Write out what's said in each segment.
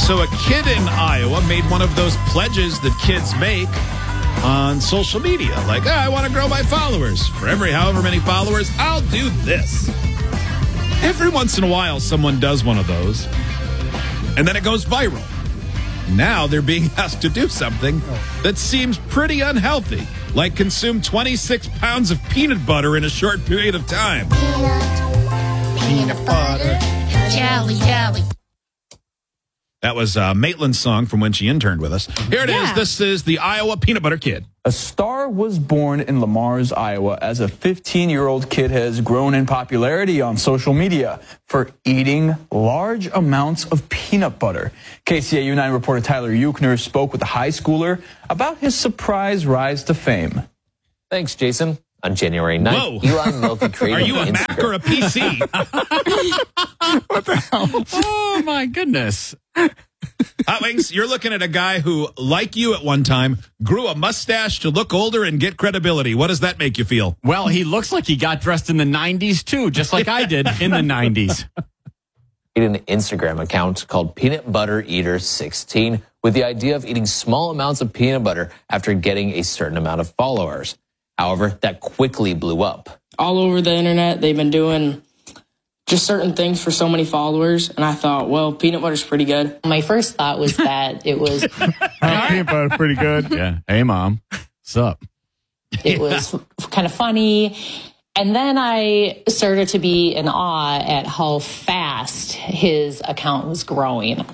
So a kid in Iowa made one of those pledges that kids make on social media. Like, I want to grow my followers. For every however many followers, I'll do this. Every once in a while, someone does one of those, and then it goes viral. Now they're being asked to do something that seems pretty unhealthy, like consume 26 pounds of peanut butter in a short period of time. Peanut butter, jelly, jelly. That was Maitland's song from when she interned with us. Here it is. This is the Iowa Peanut Butter Kid. A star was born in Lamars, Iowa, as a 15-year-old kid has grown in popularity on social media for eating large amounts of peanut butter. KCAU 9 reporter Tyler Euchner spoke with the high schooler about his surprise rise to fame. Thanks, Jason. On January 9th, Eli Milky created Are you a Mac or a PC? What the hell? Oh, my goodness. Hot Wings, you're looking at a guy who, like you at one time, grew a mustache to look older and get credibility. What does that make you feel? Well, he looks like he got dressed in the 90s, too, just like I did in the 90s. An Instagram account called Peanut Butter Eater 16 with the idea of eating small amounts of peanut butter after getting a certain amount of followers. However, that quickly blew up. All over the internet, they've been doing just certain things for so many followers, and I thought, well, peanut butter's pretty good. My first thought was that it was... Peanut butter, pretty good. Yeah. Hey, Mom. What's up? It was kind of funny. And then I started to be in awe at how fast his account was growing.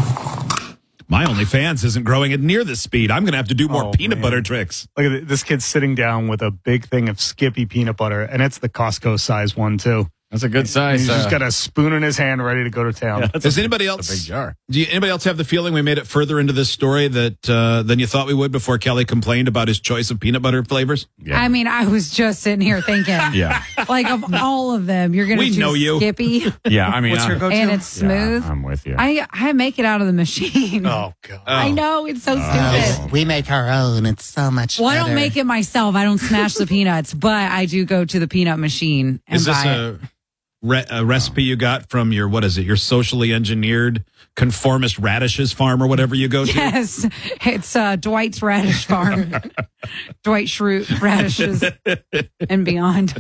My OnlyFans isn't growing at near this speed. I'm going to have to do more peanut butter tricks. Look at this kid sitting down with a big thing of Skippy peanut butter, and it's the Costco size one, too. That's a good size. He's just got a spoon in his hand ready to go to town. Yeah, Does anybody else? A big jar. Anybody else have the feeling we made it further into this story that than you thought we would before Kelly complained about his choice of peanut butter flavors? Yeah. I mean, I was just sitting here thinking, like of all of them, you're going to choose Skippy. Yeah, I mean, what's your go-to? And it's smooth. Yeah, I'm with you. I make it out of the machine. Oh, God. I know, it's so stupid. We make our own. It's so much Well, I better. don't make it myself. I don't smash the peanuts, but I do go to the peanut machine and Is this buy it. a recipe you got from your, what is it, your socially engineered conformist radishes farm or whatever you go to? Yes, it's Dwight's Radish Farm. Dwight Schrute radishes and beyond.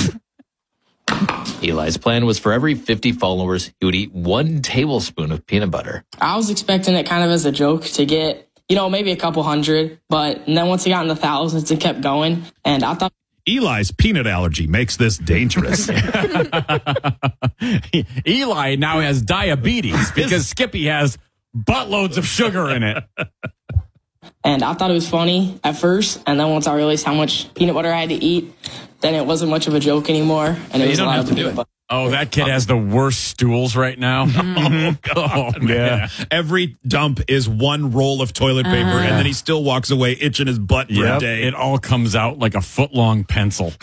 Eli's plan was for every 50 followers, he would eat 1 tablespoon of peanut butter. I was expecting it kind of as a joke to get, maybe a couple hundred, and then once it got in the thousands, it kept going, and I thought Eli's peanut allergy makes this dangerous. Eli now has diabetes because Skippy has buttloads of sugar in it. And I thought it was funny at first, and then once I realized how much peanut butter I had to eat, then it wasn't much of a joke anymore, and it was a lot of peanut butter. Oh, that kid has the worst stools right now. Oh, God. Oh, man. Every dump is 1 roll of toilet paper, and then he still walks away itching his butt for a day. It all comes out like a foot-long pencil.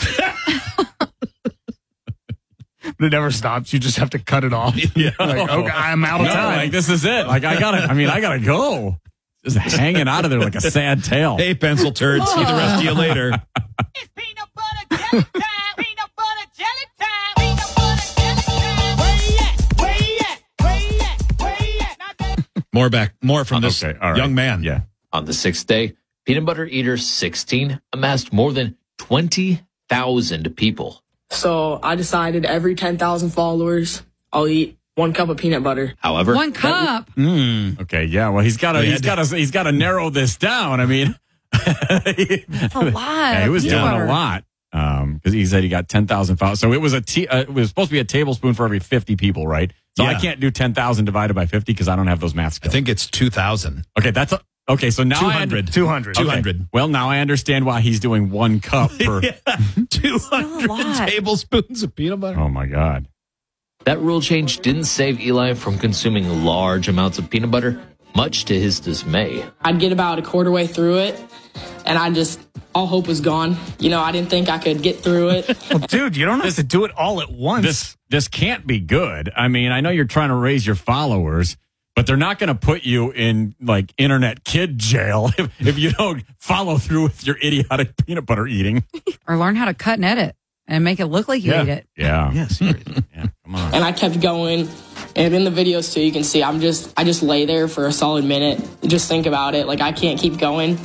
It never stops. You just have to cut it off. Yeah. Like, okay, I'm out of time. Like, this is it. Like, I gotta go. Just hanging out of there like a sad tail. Hey, pencil turds. See the rest of you later. It's peanut butter jelly time. Peanut butter jelly time. Peanut butter jelly time. Where you at? Where you at? Where you at? Where you at? More from this young man. Yeah. On the 6th day, Peanut Butter Eater 16 amassed more than 20,000 people. So I decided every 10,000 followers, I'll eat 1 cup of peanut butter. However, 1 cup. Okay, yeah. Well, he's got to narrow this down. I mean, That's a lot. Yeah, he was doing a lot because he said he got 10,000 followers. So it was it was supposed to be a tablespoon for every 50 people, right? So I can't do 10,000 divided by 50 because I don't have those math skills. I think it's 2,000. Okay, okay. So now 200. 200. Okay. 200. Well, now I understand why he's doing 1 cup per. 200 tablespoons of peanut butter. Oh my God. that rule change didn't save Eli from consuming large amounts of peanut butter, much to his dismay. I'd get about a quarter way through it, and all hope was gone. I didn't think I could get through it. Well, dude, you don't have to do it all at once. This can't be good. I mean, I know you're trying to raise your followers, but they're not going to put you in like internet kid jail if you don't follow through with your idiotic peanut butter eating. Or learn how to cut and edit and make it look like you ate it. Yeah. Yes. Yeah. Come on. And I kept going, And in the videos too, you can see I just lay there for a solid minute, just think about it. Like I can't keep going.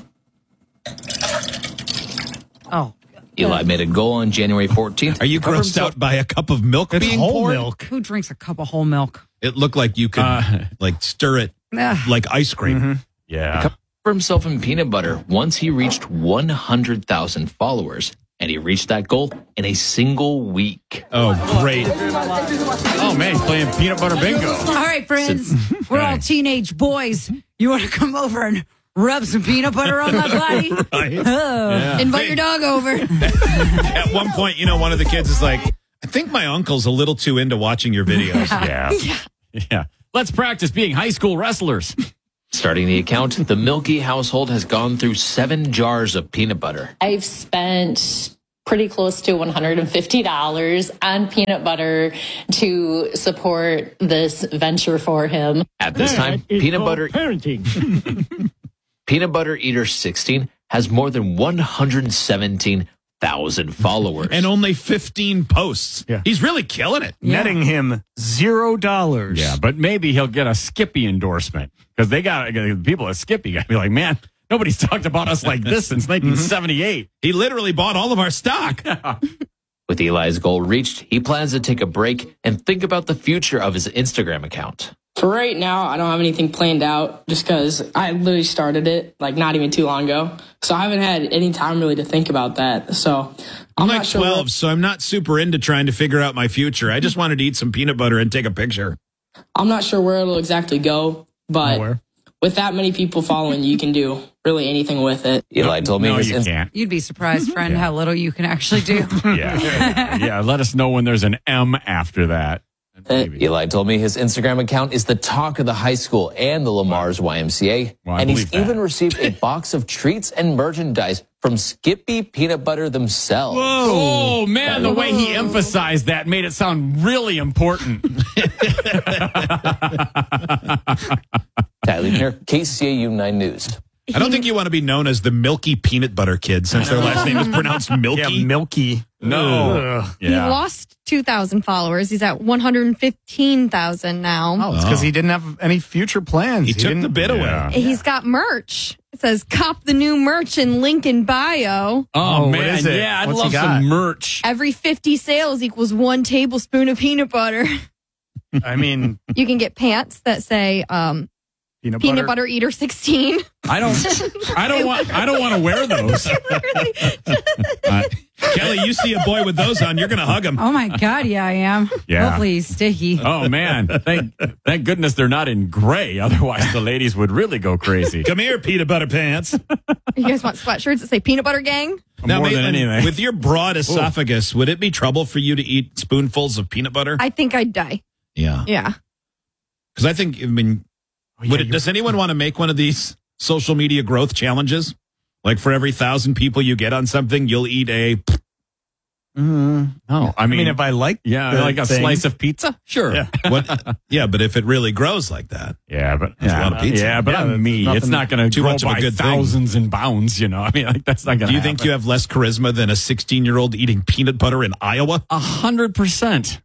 Oh. Eli made a goal on January 14th. Are you grossed out by a cup of milk being whole poured? milk. Who drinks a cup of whole milk? It looked like you could like stir it like ice cream. Yeah. For himself in peanut butter once he reached 100,000 followers. And he reached that goal in a single week. Oh, great. Oh, man, he's playing peanut butter bingo. All right, friends. We're all teenage boys. You want to come over and rub some peanut butter on my body? Right. Oh. Invite your dog over. At one point, one of the kids is like, I think my uncle's a little too into watching your videos. Yeah. Let's practice being high school wrestlers. Starting the account, the Milky household has gone through 7 jars of peanut butter. I've spent pretty close to $150 on peanut butter to support this venture for him. At this time, Peanut Butter Eater 16 has more than 117,000 followers. And only 15 posts. Yeah. He's really killing it. Netting him $0. Yeah, but maybe he'll get a Skippy endorsement because they got people at Skippy got to be like, man, nobody's talked about us like this since 1978. He literally bought all of our stock. With Eli's goal reached, he plans to take a break and think about the future of his Instagram account. For right now, I don't have anything planned out just because I literally started it like not even too long ago. So I haven't had any time really to think about that. So I'm not like sure 12, so I'm not super into trying to figure out my future. I just wanted to eat some peanut butter and take a picture. I'm not sure where it'll exactly go, but Nowhere. with that many people following, you can do really anything with it. Eli told me No, his you can't. You'd be surprised, friend, how little you can actually do. Yeah. Let us know when there's an M after that. Eli told me his Instagram account is the talk of the high school and the Lamar's YMCA. Well, I and he's believe that. even received a box of treats and merchandise from Skippy Peanut Butter themselves. Oh, man, the way he emphasized that made it sound really important. Tyler here, KCAU 9 News. I don't think you want to be known as the Milky Peanut Butter Kid since their last name is pronounced Milky. Yeah, milky. No. Ugh. He lost 2,000 followers. He's at 115,000 now. Oh, it's because he didn't have any future plans. He took didn't- the bid away. Yeah. He's got merch. It says, cop the new merch in link in bio. Oh, what man. is it? Yeah, I'd What's he love got? some merch. Every 50 sales equals 1 tablespoon of peanut butter. I mean, You can get pants that say peanut butter eater 16. I don't want to wear those. Kelly, you see a boy with those on, you're going to hug him. Oh, my God. Yeah, I am. Yeah. Hopefully he's sticky. Oh, man. Thank goodness they're not in gray. Otherwise, the ladies would really go crazy. Come here, peanut butter pants. You guys want sweatshirts that say peanut butter gang? Now, More than Maitland, anything. with your broad esophagus, would it be trouble for you to eat spoonfuls of peanut butter? I think I'd die. Yeah. Yeah. Because does anyone want to make one of these social media growth challenges? Like for every 1,000 people you get on something, you'll eat a... Oh, I mean, if I like the like a thing. slice of pizza? Sure. Yeah. What? Yeah, but if it really grows like that. Yeah, but That's a lot of pizza. Yeah, but Yeah, I'm that's me. nothing- It's not going to too grow much of a by good thing. thousands and pounds. I mean, like that's not going to. Do you think you have less charisma than a 16-year-old eating peanut butter in Iowa? 100%?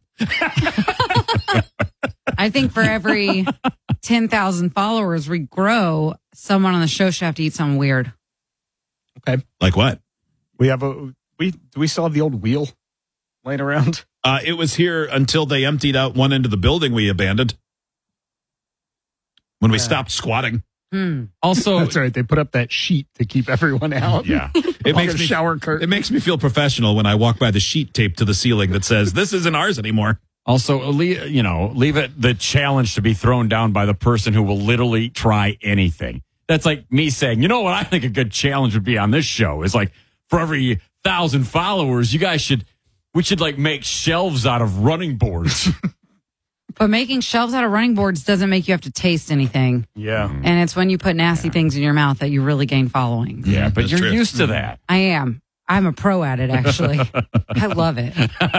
I think for every 10,000 followers we grow, someone on the show should have to eat something weird. Okay. Like what? Do we still have the old wheel laying around? It was here until they emptied out one end of the building we abandoned. When we stopped squatting. Also, That's right. They put up that sheet to keep everyone out. yeah. It makes me shower curtain. It makes me feel professional when I walk by the sheet taped to the ceiling that says, "This isn't ours anymore." Also, leave it the challenge to be thrown down by the person who will literally try anything. That's like me saying, you know what I think a good challenge would be on this show is like for every 1,000 followers, we should like make shelves out of running boards. But making shelves out of running boards doesn't make you have to taste anything. Yeah. And it's when you put nasty things in your mouth that you really gain following. Yeah, but That's you're true. used to that. I am. I'm a pro at it, actually. I love it.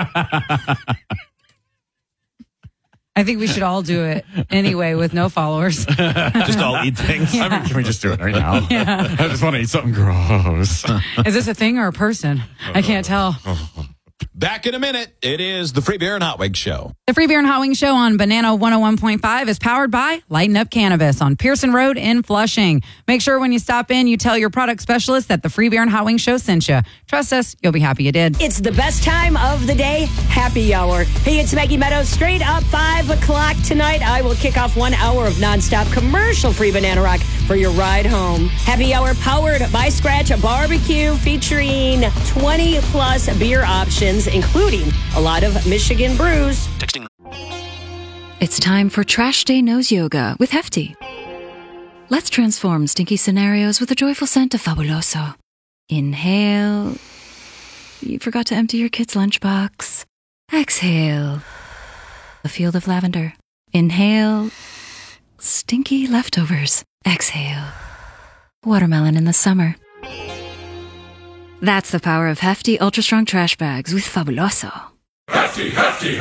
I think we should all do it anyway with no followers. Just all eat things. I mean, can we just do it right now? Yeah. I just want to eat something gross. Is this a thing or a person? I can't tell. Back in a minute. It is the Free Beer and Hot Wings Show. The Free Beer and Hot Wings Show on Banana 101.5 is powered by Lighten Up Cannabis on Pearson Road in Flushing. Make sure when you stop in, you tell your product specialist that the Free Beer and Hot Wings Show sent you. Trust us, you'll be happy you did. It's the best time of the day, happy hour. Hey, it's Maggie Meadows. Straight up 5 o'clock tonight, I will kick off 1 hour of nonstop commercial-free Banana Rock for your ride home. Happy hour powered by Scratch, a barbecue featuring 20-plus beer options, including a lot of Michigan brews. Texting. It's time for Trash Day Nose Yoga with Hefty. Let's transform stinky scenarios with a joyful scent of Fabuloso. Inhale. You forgot to empty your kid's lunchbox. Exhale. A field of lavender. Inhale. Stinky leftovers. Exhale. Watermelon in the summer. That's the power of Hefty Ultra Strong Trash Bags with Fabuloso. Hefty, hefty.